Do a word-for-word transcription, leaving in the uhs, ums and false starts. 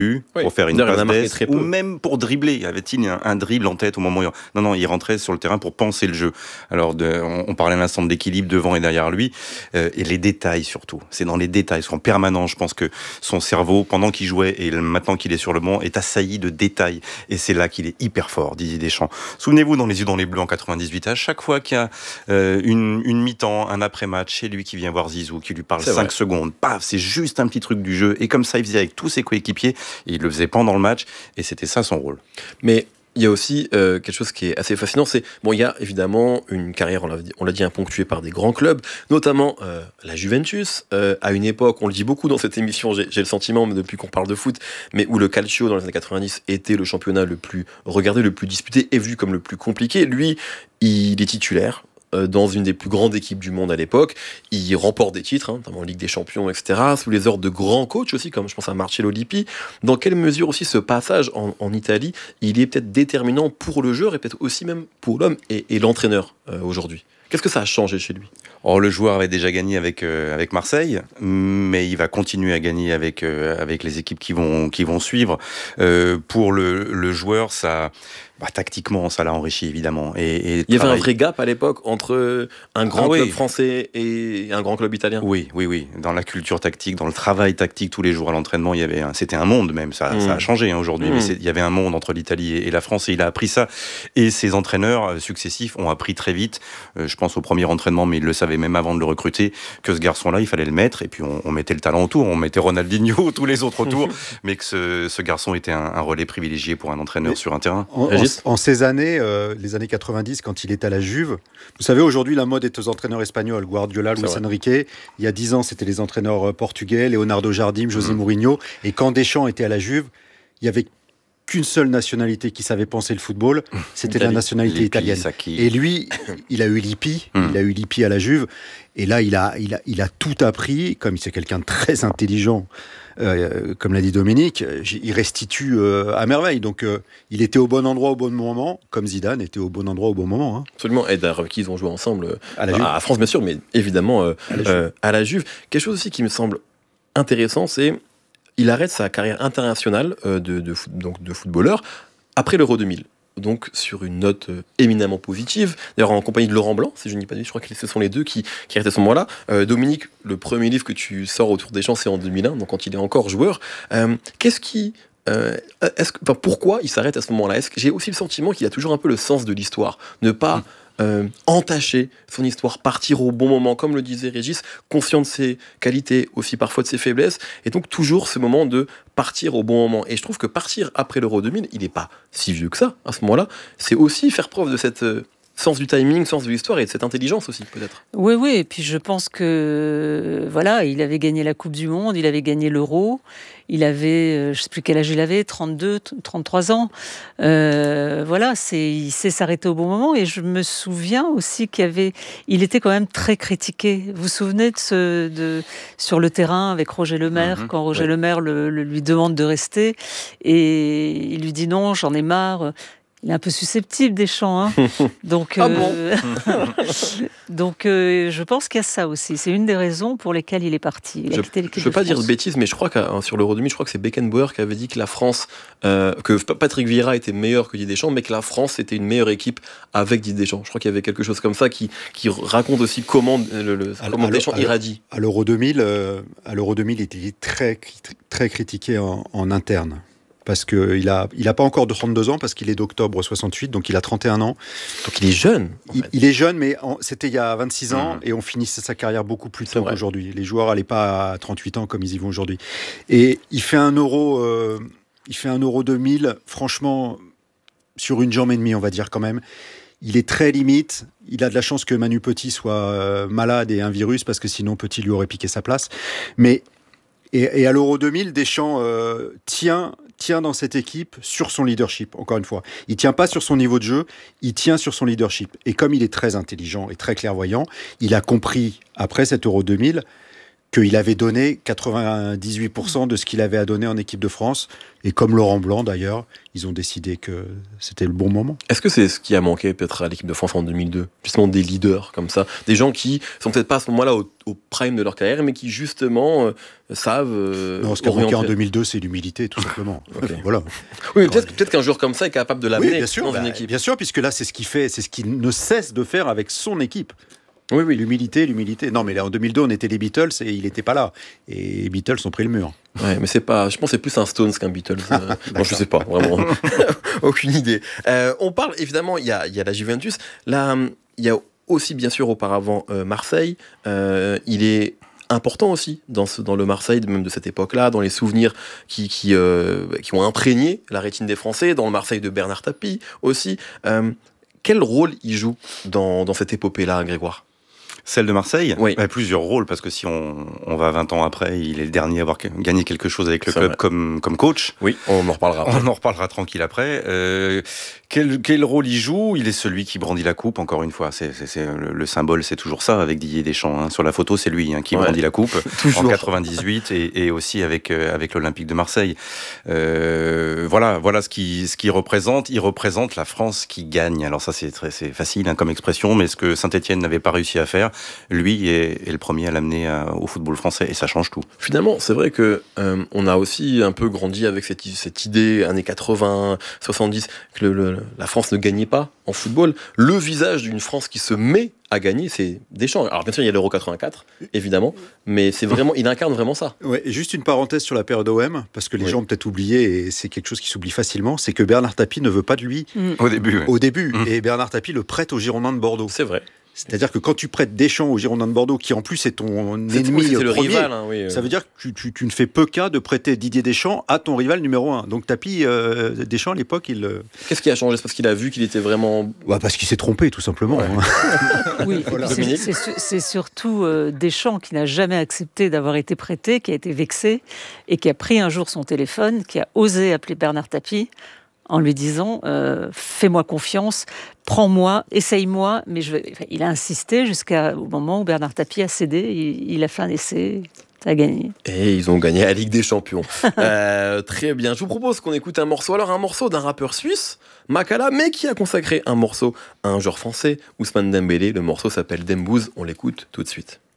oui, pour faire une passe d'ess, ou même pour dribbler. Avait-il un, un dribble en tête au moment où il... Non, non, il rentrait sur le terrain pour penser le jeu. Alors, de, on, on parlait à l'instant d'équilibre devant et derrière lui, euh, et les détails surtout. C'est dans les détails, en permanence. Je pense que son cerveau, pendant qu'il jouait et maintenant qu'il est sur le banc, est assailli de détails. Et c'est là qu'il est hyper fort, Didier Deschamps. Souvenez-vous, dans Les Yeux dans les Bleus en quatre-vingt-dix-huit, à chaque fois qu'il y a euh, une, une mi-temps, un après-match, c'est lui qui vient voir Zizou, qui lui parle cinq secondes. Paf, c'est juste un petit truc du jeu. Et comme ça, il faisait avec tous ses coéquipiers. Et il le faisait pendant le match, et c'était ça son rôle. Mais il y a aussi euh, quelque chose qui est assez fascinant, c'est, bon, il y a évidemment une carrière, on l'a dit, on l'a dit, ponctuée par des grands clubs, notamment euh, la Juventus, euh, à une époque, on le dit beaucoup dans cette émission, j'ai, j'ai le sentiment, mais depuis qu'on parle de foot, mais où le calcio dans les années quatre-vingt-dix était le championnat le plus regardé, le plus disputé, et vu comme le plus compliqué. Lui, il est titulaire dans une des plus grandes équipes du monde à l'époque. Il remporte des titres, hein, notamment Ligue des Champions, et cetera, sous les ordres de grands coachs aussi, comme je pense à Marcello Lippi. Dans quelle mesure aussi ce passage en, en Italie, il est peut-être déterminant pour le joueur et peut-être aussi même pour l'homme et, et l'entraîneur euh, aujourd'hui? Qu'est-ce que ça a changé chez lui? Oh, le joueur avait déjà gagné avec euh, avec Marseille, mais il va continuer à gagner avec euh, avec les équipes qui vont qui vont suivre. Euh, pour le le joueur, ça, bah, tactiquement, ça l'a enrichi évidemment. Et, et il y travail... avait un vrai gap à l'époque entre un grand ah, club oui. français et un grand club italien. Oui, oui, oui. Dans la culture tactique, dans le travail tactique tous les jours à l'entraînement, il y avait un, c'était un monde même. Ça, mmh. ça a changé hein, aujourd'hui, mmh. mais c'est, il y avait un monde entre l'Italie et, et la France, et il a appris ça. Et ses entraîneurs successifs ont appris très vite. Euh, je pense au premier entraînement, mais ils le savaient même avant de le recruter, que ce garçon-là, il fallait le mettre. Et puis on, on mettait le talent autour, on mettait Ronaldinho, tous les autres autour, mais que ce, ce garçon était un, un relais privilégié pour un entraîneur mais sur un terrain. En, en, en ces années, euh, les années quatre-vingt-dix, quand il est à la Juve, vous savez, aujourd'hui, la mode est aux entraîneurs espagnols. Guardiola, Luis Enrique. Il y a dix ans, c'était les entraîneurs portugais, Leonardo Jardim, José mmh. Mourinho. Et quand Deschamps était à la Juve, il y avait qu'une seule nationalité qui savait penser le football, c'était Italie. La nationalité Lippi, italienne. Sacchi. Et lui, il a eu Lippi, mmh. il a eu Lippi à la Juve, et là, il a, il a, il a tout appris, comme c'est quelqu'un de très intelligent, euh, comme l'a dit Dominique, il restitue euh, à merveille. Donc, euh, il était au bon endroit au bon moment, comme Zidane était au bon endroit au bon moment. Hein. Absolument, et d'ailleurs, qu'ils ont joué ensemble, à, la Juve. à France bien sûr, mais évidemment euh, à, la euh, à la Juve. Quelque chose aussi qui me semble intéressant, c'est il arrête sa carrière internationale euh, de, de, donc de footballeur après l'Euro deux mille. Donc sur une note euh, éminemment positive, d'ailleurs en compagnie de Laurent Blanc, si je ne dis pas de je crois que ce sont les deux qui, qui arrêtent à ce moment-là. Euh, Dominique, le premier livre que tu sors autour des champs, c'est en deux mille un, donc quand il est encore joueur. Euh, qu'est-ce qui... Euh, est-ce que, enfin, pourquoi il s'arrête à ce moment-là? Est-ce que j'ai aussi le sentiment qu'il a toujours un peu le sens de l'histoire, ne pas... Mmh. Euh, entacher son histoire, partir au bon moment, comme le disait Régis, conscient de ses qualités, aussi parfois de ses faiblesses, et donc toujours ce moment de partir au bon moment. Et je trouve que partir après l'Euro deux mille, il n'est pas si vieux que ça, à ce moment-là, c'est aussi faire preuve de cette... Euh, sens du timing, sens de l'histoire et de cette intelligence aussi, peut-être. Oui, oui, et puis je pense que, voilà, il avait gagné la Coupe du Monde, il avait gagné l'Euro, il avait, je ne sais plus quel âge il avait, trente-deux, trente-trois ans. Euh, voilà, c'est, il sait s'arrêter au bon moment, et je me souviens aussi qu'il y avait, il était quand même très critiqué. Vous vous souvenez de ce, de, sur le terrain avec Roger Lemaire, mmh, quand Roger ouais. Lemaire le, le, lui demande de rester, et il lui dit non, j'en ai marre. Il est un peu susceptible, Deschamps. Hein. Donc, ah euh... bon Donc euh, je pense qu'il y a ça aussi. C'est une des raisons pour lesquelles il est parti. Il a je quitté l'équipe je ne veux de pas France. dire de bêtises, mais je crois que sur l'Euro deux mille, je crois que c'est Beckenbauer qui avait dit que la France, euh, que Patrick Vieira était meilleur que Didier Deschamps, mais que la France était une meilleure équipe avec Didier Deschamps. Je crois qu'il y avait quelque chose comme ça qui, qui raconte aussi comment, le, le, à, comment à Deschamps irradie. À l'Euro deux mille, euh, à l'Euro deux mille, il était très, très critiqué en, en interne. Parce qu'il n'a il a pas encore de trente-deux ans, parce qu'il est d'octobre soixante-huit, donc il a trente et un ans. Donc il est jeune en il, fait. il est jeune, mais en, c'était il y a vingt-six ans, mmh. et on finissait sa carrière beaucoup plus tôt qu'aujourd'hui. Les joueurs n'allaient pas à trente-huit ans comme ils y vont aujourd'hui. Et il fait un Euro, euh, il fait un Euro deux mille, franchement, sur une jambe et demie, on va dire quand même. Il est très limite. Il a de la chance que Manu Petit soit euh, malade et un virus, parce que sinon Petit lui aurait piqué sa place. Mais Et, et à l'Euro deux mille, Deschamps euh, tient, tient dans cette équipe sur son leadership, encore une fois. Il ne tient pas sur son niveau de jeu, il tient sur son leadership. Et comme il est très intelligent et très clairvoyant, il a compris, après cet Euro deux mille, qu'il avait donné quatre-vingt-dix-huit pour cent de ce qu'il avait à donner en équipe de France. Et comme Laurent Blanc, d'ailleurs, ils ont décidé que c'était le bon moment. Est-ce que c'est ce qui a manqué peut-être à l'équipe de France en deux mille deux ? Justement des leaders comme ça, des gens qui sont peut-être pas à ce moment-là au, au prime de leur carrière, mais qui justement euh, savent euh, Non, ce qui a manqué en deux mille deux, c'est l'humilité, tout simplement. Okay. Voilà. Oui, peut-être, peut-être qu'un joueur comme ça est capable de l'amener oui, bien sûr, dans bah, une équipe. Bien sûr, puisque là, c'est ce qu'il fait, c'est ce qu'il ne cesse de faire avec son équipe. Oui, oui. L'humilité, l'humilité. Non, mais là, en deux mille deux, on était les Beatles et il n'était pas là. Et les Beatles ont pris le mur. Ouais, mais c'est pas. Je pense que c'est plus un Stones qu'un Beatles. Euh, non, je sais pas, vraiment. Aucune idée. Euh, on parle, évidemment, il y a, y a la Juventus. Là, il y a aussi, bien sûr, auparavant, euh, Marseille. Euh, il est important aussi dans, ce, dans le Marseille, même de cette époque-là, dans les souvenirs qui, qui, euh, qui ont imprégné la rétine des Français, dans le Marseille de Bernard Tapie aussi. Euh, quel rôle il joue dans, dans cette épopée-là, Grégoire ? Celle de Marseille, oui. bah, plusieurs rôles, parce que si on, on va vingt ans après, il est le dernier à avoir gagné quelque chose avec le C'est club vrai. comme, comme coach. Oui, on en reparlera après. On en reparlera tranquille après. Euh, quel, quel rôle il joue ? Il est celui qui brandit la coupe, encore une fois. C'est, c'est, c'est le, le symbole, c'est toujours ça avec Didier Deschamps. Hein. Sur la photo, c'est lui hein, qui ouais. brandit la coupe en quatre-vingt-dix-huit et, et aussi avec, euh, avec l'Olympique de Marseille. Euh, voilà, voilà ce qu'il ce qui représente. Il représente la France qui gagne. Alors ça, c'est, très, c'est facile hein, comme expression, mais ce que Saint-Etienne n'avait pas réussi à faire, lui est, est le premier à l'amener à, au football français et ça change tout. Finalement, c'est vrai que euh, on a aussi un peu grandi avec cette, cette idée années quatre-vingts, soixante-dix que le, le, la France ne gagnait pas en football. Le visage d'une France qui se met à gagner, c'est Deschamps. Alors bien sûr, il y a l'Euro quatre-vingt-quatre, évidemment, mais c'est vraiment, il incarne vraiment ça. Ouais, et juste une parenthèse sur la période O M, parce que les oui. gens ont peut-être oublié, et c'est quelque chose qui s'oublie facilement, c'est que Bernard Tapie ne veut pas de lui mmh. au début. Ouais. Au début, mmh. et Bernard Tapie le prête aux Girondins de Bordeaux. C'est vrai. C'est-à-dire que quand tu prêtes Deschamps aux Girondins de Bordeaux, qui en plus est ton c'est ennemi c'est le premier, rival, hein, oui, ça veut dire que tu, tu, tu ne fais peu cas de prêter Didier Deschamps à ton rival numéro un. Donc Tapie, euh, Deschamps à l'époque, il... Qu'est-ce qui a changé ? C'est parce qu'il a vu qu'il était vraiment... Bah parce qu'il s'est trompé, tout simplement. Ouais. Hein. Oui, voilà. c'est, c'est, c'est surtout euh, Deschamps qui n'a jamais accepté d'avoir été prêté, qui a été vexé, et qui a pris un jour son téléphone, qui a osé appeler Bernard Tapie, en lui disant euh, « fais-moi confiance, prends-moi, essaye-moi ». Mais je... enfin, il a insisté jusqu'au moment où Bernard Tapie a cédé, il, il a fait un essai, ça a gagné. Et ils ont gagné la Ligue des Champions. euh, très bien, je vous propose qu'on écoute un morceau. Alors un morceau d'un rappeur suisse, Makala, mais qui a consacré un morceau à un joueur français, Ousmane Dembélé. Le morceau s'appelle Dembouz, on l'écoute tout de suite.